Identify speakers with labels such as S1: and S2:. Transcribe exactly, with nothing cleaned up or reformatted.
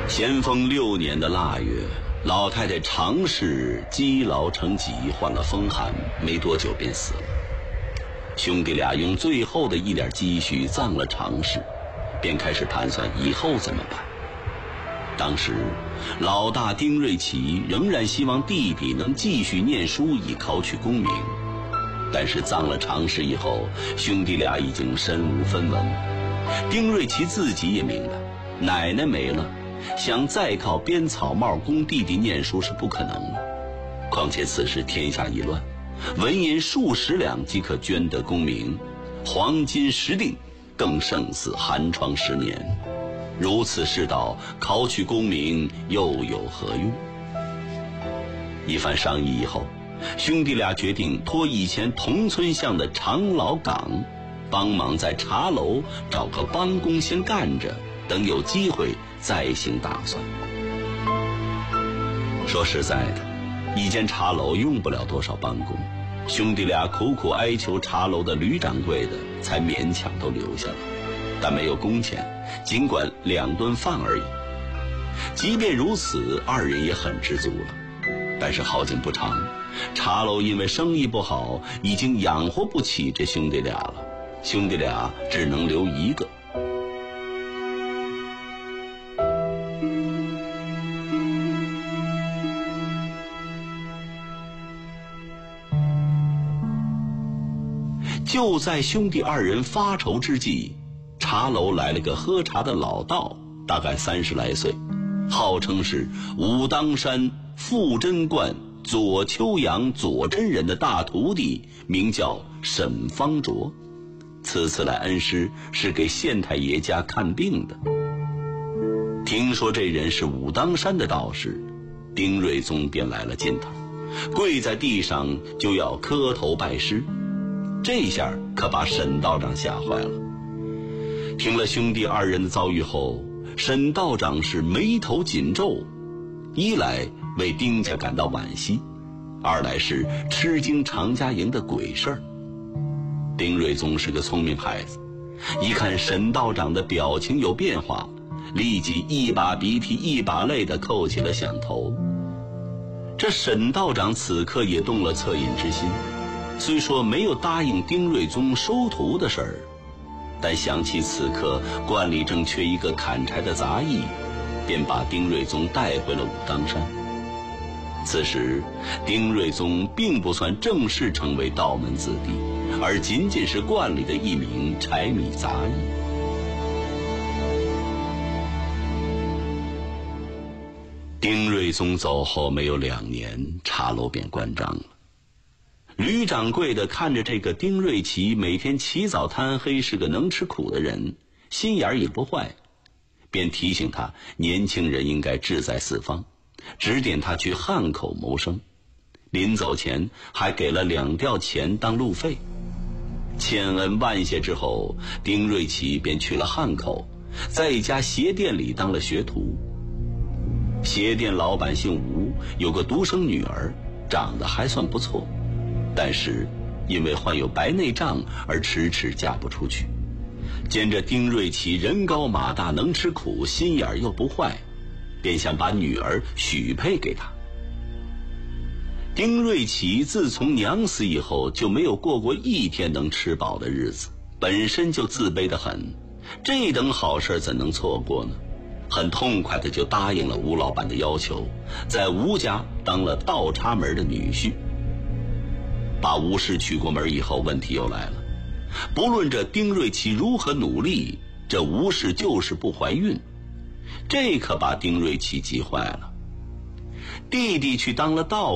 S1: 咸丰六年的腊月，老太太常氏积劳成疾，患了风寒，没多久便死了。兄弟俩用最后的一点积蓄葬了常氏，便开始盘算以后怎么办。当时老大丁瑞奇仍然希望弟弟能继续念书以考取功名，但是葬了常氏以后，兄弟俩已经身无分文。丁瑞奇自己也明白，奶奶没了，想再靠编草帽供弟弟念书是不可能的。况且此时天下已乱，纹银数十两即可捐得功名，黄金十锭更胜似寒窗十年。如此世道，考取功名又有何用？一番商议以后，兄弟俩决定托以前同村巷的常老岗帮忙在茶楼找个帮工先干着，等有机会再行打算。说实在的，一间茶楼用不了多少帮工，兄弟俩苦苦哀求茶楼的吕掌柜的，才勉强都留下了。但没有工钱，尽管两顿饭而已。即便如此，二人也很知足了。但是好景不长，茶楼因为生意不好，已经养活不起这兄弟俩了。兄弟俩只能留一个。就在兄弟二人发愁之际，茶楼来了个喝茶的老道，大概三十来岁，号称是武当山富真观左丘阳左真人的大徒弟，名叫沈方卓。此次来恩师是给县太爷家看病的。听说这人是武当山的道士，丁瑞宗便来了劲头，跪在地上就要磕头拜师。这下可把沈道长吓坏了。听了兄弟二人的遭遇后，沈道长是眉头紧皱，一来为丁家感到惋惜，二来是吃惊常家营的鬼事儿。丁瑞宗是个聪明孩子，一看沈道长的表情有变化，立即一把鼻涕一把泪地扣起了响头。这沈道长此刻也动了恻隐之心，虽说没有答应丁瑞宗收徒的事儿，但想起此刻观里正缺一个砍柴的杂役，便把丁瑞宗带回了武当山。此时丁瑞宗并不算正式成为道门子弟，而仅仅是观里的一名柴米杂役。丁瑞宗走后没有两年，茶楼便关张了。吕掌柜的看着这个丁瑞奇每天起早贪黑，是个能吃苦的人，心眼也不坏，便提醒他年轻人应该志在四方，指点他去汉口谋生。临走前还给了两吊钱当路费。千恩万谢之后，丁瑞奇便去了汉口，在一家鞋店里当了学徒。鞋店老板姓吴，有个独生女儿，长得还算不错，但是因为患有白内障而迟迟嫁不出去。见着丁瑞奇人高马大，能吃苦，心眼又不坏，便想把女儿许配给他。丁瑞奇自从娘死以后，就没有过过一天能吃饱的日子，本身就自卑得很，这等好事怎能错过呢？很痛快的就答应了吴老板的要求，在吴家当了倒插门的女婿。把吴氏娶过门以后，问题又来了。不论这丁瑞奇如何努力，这吴氏就是不怀孕，这可把丁瑞奇急坏了。弟弟去当了道